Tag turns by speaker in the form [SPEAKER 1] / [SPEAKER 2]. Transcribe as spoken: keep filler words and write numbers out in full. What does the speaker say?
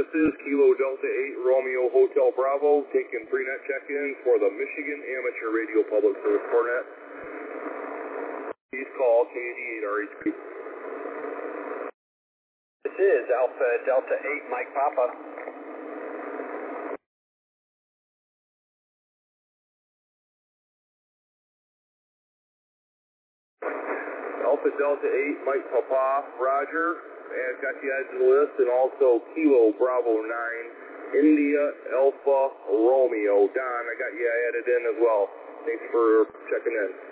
[SPEAKER 1] this is Kilo Delta eight Romeo Hotel Bravo, taking pre-net check-ins for the Michigan Amateur Radio Public Service Cornet. Please call K eighty-eight R H P.
[SPEAKER 2] This is Alpha Delta eight Mike Papa.
[SPEAKER 1] Alpha Delta eight Mike Papa, Roger. And got you added to the list, and also Kilo Bravo nine, India Alpha Romeo. Don, I got you added in as well. Thanks for checking in.